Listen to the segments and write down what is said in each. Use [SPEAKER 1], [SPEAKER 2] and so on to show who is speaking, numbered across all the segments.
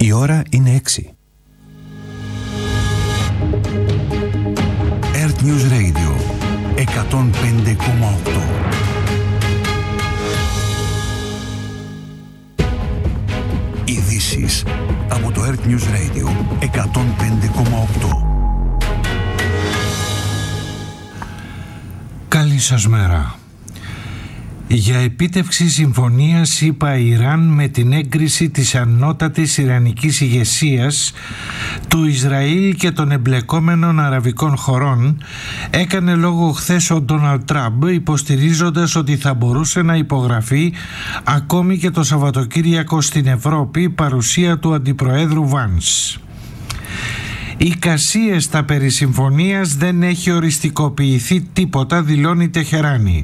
[SPEAKER 1] Η ώρα είναι 6. Earth News Radio 105,8. Ειδήσεις από το Earth News Radio 105,8.
[SPEAKER 2] Καλή σας μέρα. Για επίτευξη συμφωνίας ΗΠΑ-Ιράν με την έγκριση της ανώτατης ιρανικής ηγεσίας, του Ισραήλ και των εμπλεκόμενων αραβικών χωρών έκανε λόγο χθες ο Ντόναλντ Τραμπ, υποστηρίζοντας ότι θα μπορούσε να υπογραφεί ακόμη και το Σαββατοκύριακο στην Ευρώπη παρουσία του Αντιπροέδρου Βάνς. Οι εικασίες στα περί συμφωνίας δεν έχει οριστικοποιηθεί τίποτα, δηλώνει Τεχεράνη.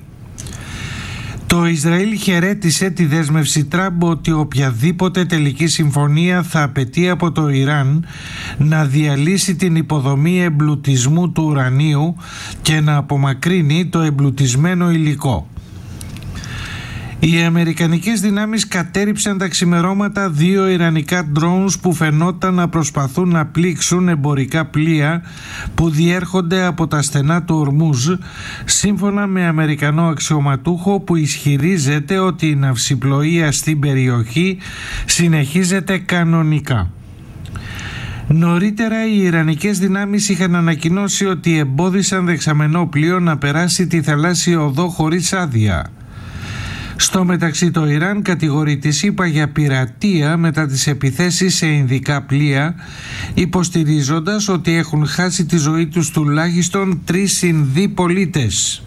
[SPEAKER 2] Το Ισραήλ χαιρέτησε τη δέσμευση Τραμπ ότι οποιαδήποτε τελική συμφωνία θα απαιτεί από το Ιράν να διαλύσει την υποδομή εμπλουτισμού του ουρανίου και να απομακρύνει το εμπλουτισμένο υλικό. Οι αμερικανικές δυνάμεις κατέρριψαν τα ξημερώματα 2 ιρανικά drones που φαινόταν να προσπαθούν να πλήξουν εμπορικά πλοία που διέρχονται από τα στενά του Ορμούζ, σύμφωνα με αμερικανό αξιωματούχο που ισχυρίζεται ότι η ναυσιπλοεία στην περιοχή συνεχίζεται κανονικά. Νωρίτερα οι ιρανικές δυνάμεις είχαν ανακοινώσει ότι εμπόδισαν δεξαμενό πλοίο να περάσει τη θαλάσσια οδό χωρίς άδεια. Στο μεταξύ το Ιράν κατηγορεί τη ΗΠΑ για πειρατεία μετά τις επιθέσεις σε ινδικά πλοία, υποστηρίζοντας ότι έχουν χάσει τη ζωή τους τουλάχιστον 3 Ινδοί πολίτες.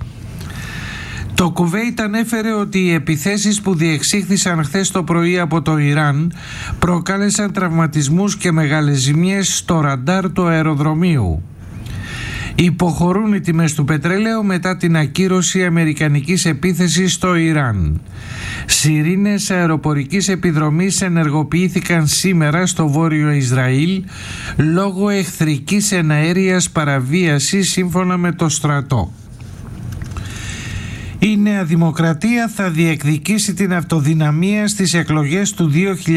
[SPEAKER 2] Το Κουβέιτ ανέφερε ότι οι επιθέσεις που διεξήχθησαν χθες το πρωί από το Ιράν προκάλεσαν τραυματισμούς και μεγάλες ζημιές στο ραντάρ του αεροδρομίου. Υποχωρούν οι τιμές του πετρελαίου μετά την ακύρωση αμερικανικής επίθεσης στο Ιράν. Σιρήνες αεροπορικής επιδρομής ενεργοποιήθηκαν σήμερα στο βόρειο Ισραήλ λόγω εχθρικής εναέριας παραβίασης, σύμφωνα με το στρατό. Η Νέα Δημοκρατία θα διεκδικήσει την αυτοδυναμία στις εκλογές του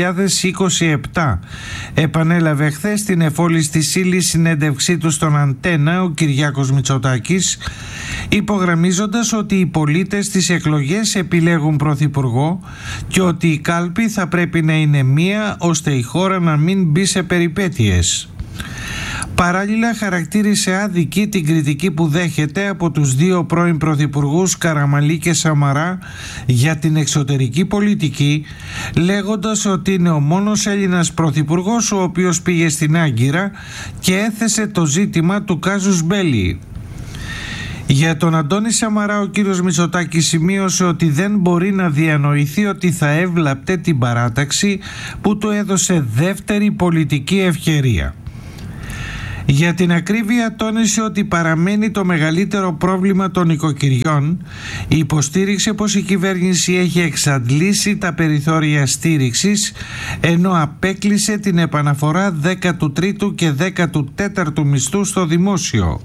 [SPEAKER 2] 2027. Επανέλαβε χθες στην εφόλης της ύλης συνέντευξή του στον Αντένα ο Κυριάκος Μητσοτάκης, υπογραμμίζοντας ότι οι πολίτες στις εκλογές επιλέγουν πρωθυπουργό και ότι η κάλπη θα πρέπει να είναι μία ώστε η χώρα να μην μπει σε περιπέτειες. Παράλληλα χαρακτήρισε άδικη την κριτική που δέχεται από τους 2 πρώην πρωθυπουργούς Καραμανλή και Σαμαρά για την εξωτερική πολιτική, λέγοντας ότι είναι ο μόνος Έλληνας πρωθυπουργός ο οποίος πήγε στην Άγκυρα και έθεσε το ζήτημα του κάζους μπέλι. Για τον Αντώνη Σαμαρά ο κύριος Μητσοτάκης σημείωσε ότι δεν μπορεί να διανοηθεί ότι θα έβλαπτε την παράταξη που του έδωσε δεύτερη πολιτική ευκαιρία. Για την ακρίβεια τόνισε ότι παραμένει το μεγαλύτερο πρόβλημα των νοικοκυριών, υποστήριξε πως η κυβέρνηση έχει εξαντλήσει τα περιθώρια στήριξης, ενώ απέκλεισε την επαναφορά 13ου και 14ου μισθού στο δημόσιο.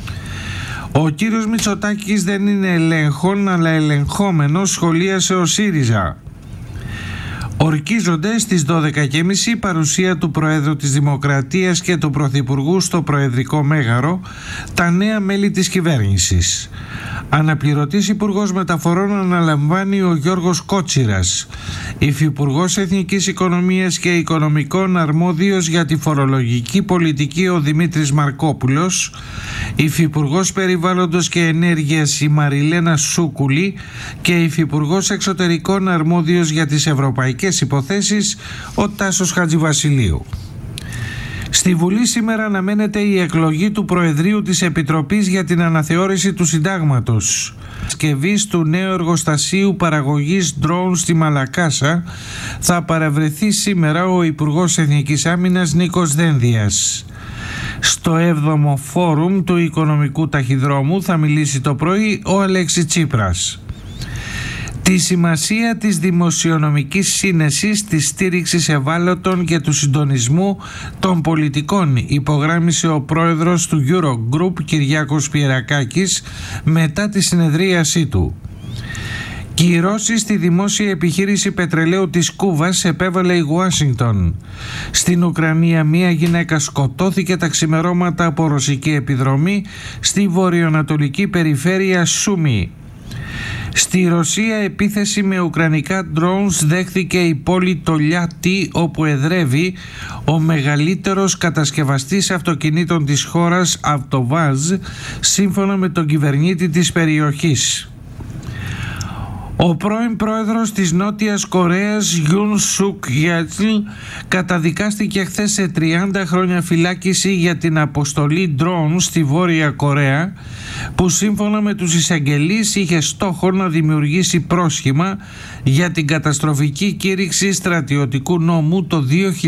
[SPEAKER 2] Ο κύριος Μητσοτάκης δεν είναι ελέγχον αλλά ελεγχόμενος, σχολίασε ο ΣΥΡΙΖΑ. Ορκίζονται στις 12.30 παρουσία του Προέδρου της Δημοκρατίας και του Πρωθυπουργού στο Προεδρικό Μέγαρο τα νέα μέλη της κυβέρνησης. Αναπληρωτής Υπουργός Μεταφορών αναλαμβάνει ο Γιώργος Κότσιρας. Υφυπουργός Εθνικής Οικονομίας και Οικονομικών αρμόδιος για τη φορολογική πολιτική ο Δημήτρης Μαρκόπουλος. Υφυπουργός Περιβάλλοντος και Ενέργειας η Μαριλένα Σούκουλη και Υφυπουργός Εξωτερικών αρμόδιος για τις ευρωπαϊκές υποθέσεις ο Τάσος Χατζηβασιλείου. Στη Βουλή σήμερα αναμένεται η εκλογή του Προεδρείου της Επιτροπής για την Αναθεώρηση του Συντάγματος. Σκευής του νέου εργοστασίου παραγωγής drone στη Μαλακάσα θα παραβρεθεί σήμερα ο Υπουργός Εθνικής Άμυνας Νίκος Δένδιας. Στο 7ο φόρουμ του Οικονομικού Ταχυδρόμου θα μιλήσει το πρωί ο Αλέξης Τσίπρας. Τη σημασία της δημοσιονομικής σύνεσης, της στήριξης ευάλωτων και του συντονισμού των πολιτικών υπογράμμισε ο πρόεδρος του Eurogroup Κυριάκος Πιερακάκης μετά τη συνεδρίασή του. Κυρώσεις στη δημόσια επιχείρηση πετρελαίου της Κούβας επέβαλε η Ουάσιγκτον. Στην Ουκρανία μία γυναίκα σκοτώθηκε τα ξημερώματα από ρωσική επιδρομή στη βορειοανατολική περιφέρεια Σούμι. Στη Ρωσία επίθεση με ουκρανικά drones δέχθηκε η πόλη Τολιάτι, όπου εδρεύει ο μεγαλύτερος κατασκευαστής αυτοκινήτων της χώρας, Αυτοβάζ, σύμφωνα με τον κυβερνήτη της περιοχής. Ο πρώην πρόεδρος της Νότιας Κορέας, Γιουν Σουκ Γιέτλ, καταδικάστηκε χθες σε 30 χρόνια φυλάκιση για την αποστολή drone στη Βόρεια Κορέα, που σύμφωνα με τους εισαγγελείς είχε στόχο να δημιουργήσει πρόσχημα για την καταστροφική κήρυξη στρατιωτικού νόμου το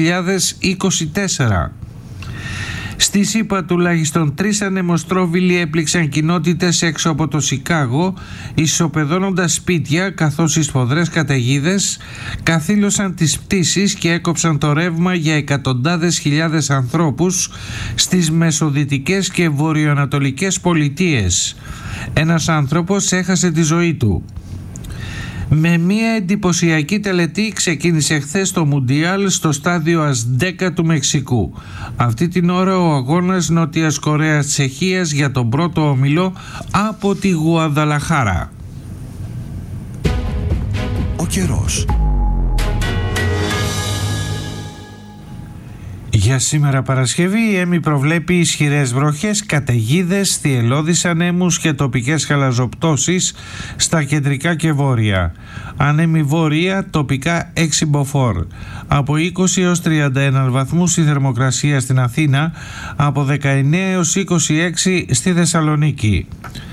[SPEAKER 2] 2024. Στη ΣΥΠΑ τουλάχιστον 3 ανεμοστρόβιλοι έπληξαν κοινότητες έξω από το Σικάγο, ισοπεδώνοντας σπίτια, καθώς οι σφοδρές καταιγίδες καθήλωσαν τις πτήσεις και έκοψαν το ρεύμα για εκατοντάδες χιλιάδες ανθρώπους στις μεσοδυτικές και βορειοανατολικές πολιτείες. Ένας άνθρωπος έχασε τη ζωή του. Με μια εντυπωσιακή τελετή ξεκίνησε χθες το Μουντιάλ στο στάδιο Αζντέκα του Μεξικού. Αυτή την ώρα ο αγώνας Νότιας Κορέας-Τσεχίας για τον πρώτο όμιλο από τη Γουαδαλαχάρα.
[SPEAKER 1] Ο καιρός.
[SPEAKER 2] Για σήμερα Παρασκευή η ΕΜΗ προβλέπει ισχυρές βροχές, καταιγίδες, θυελλώδεις ανέμους και τοπικές χαλαζοπτώσεις στα κεντρικά και βόρεια. Ανέμη βόρεια, τοπικά 6 μποφόρ. Από 20 έως 31 βαθμούς η θερμοκρασία στην Αθήνα, από 19 έως 26 στη Θεσσαλονίκη.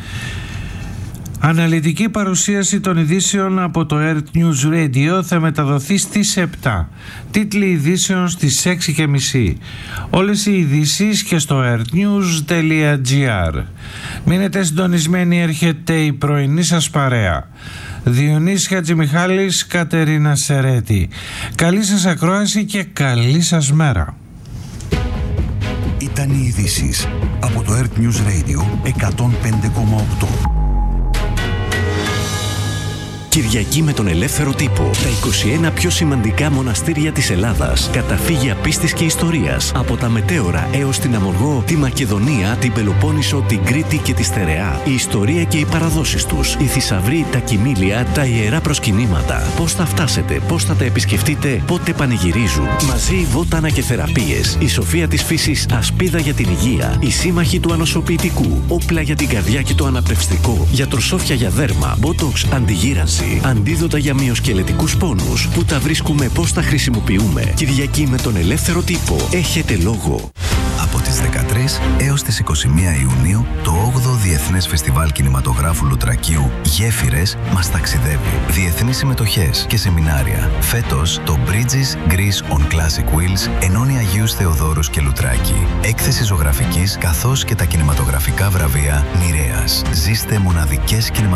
[SPEAKER 2] Αναλυτική παρουσίαση των ειδήσεων από το Earth News Radio θα μεταδοθεί στις 7. Τίτλοι ειδήσεων στις 6:30. Όλες οι ειδήσεις και στο earthnews.gr. Μείνετε συντονισμένοι, έρχεται η πρωινή σας παρέα. Διονύσης Χατζημιχάλης, Κατερίνα Σερέτη. Καλή σας ακρόαση και καλή σας μέρα.
[SPEAKER 1] Ήταν οι ειδήσεις από το Earth News Radio 105,8.
[SPEAKER 3] Κυριακή με τον ελεύθερο τύπο. Τα 21 πιο σημαντικά μοναστήρια της Ελλάδας. Καταφύγια πίστης και ιστορίας. Από τα Μετέωρα έως την Αμοργό, τη Μακεδονία, την Πελοπόννησο, την Κρήτη και τη Στερεά. Η ιστορία και οι παραδόσεις τους. Οι θησαυροί, τα κοιμήλια, τα ιερά προσκυνήματα. Πώς θα φτάσετε, πώς θα τα επισκεφτείτε, πότε πανηγυρίζουν. Μαζί βότανα και θεραπείες. Η σοφία της φύσης, ασπίδα για την υγεία. Οι σύμμαχοι του ανοσοποιητικού. Όπλα για την καρδιά και το αναπνευστικό. Γιατροσόφια για δέρμα, μπότοξ, αντιγύρανση. Αντίδοτα για μυοσκελετικούς πόνους. Πού τα βρίσκουμε, πώς τα χρησιμοποιούμε. Κυριακή με τον ελεύθερο τύπο. Έχετε λόγο.
[SPEAKER 4] Από τις 13 έως τις 21 Ιουνίου, το 8ο Διεθνές Φεστιβάλ Κινηματογράφου Λουτρακίου «Γέφυρες» μας ταξιδεύει. Διεθνείς συμμετοχές και σεμινάρια. Φέτος, το Bridges Greece on Classic Wheels ενώνει Αγίους Θεοδόρους και Λουτράκη. Έκθεση ζωγραφικής καθώς και τα κινηματογραφικά βραβεία Νηρέας. Ζήστε μοναδικές κινηματογραφικές